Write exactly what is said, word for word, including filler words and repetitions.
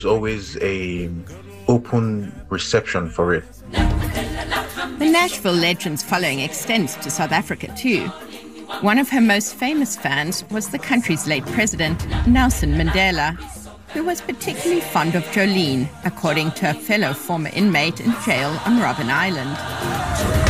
There's always a open reception for it. The Nashville legend's following extends to South Africa too. One of her most famous fans was the country's late president, Nelson Mandela, who was particularly fond of Jolene, according to a fellow former inmate in jail on Robben Island.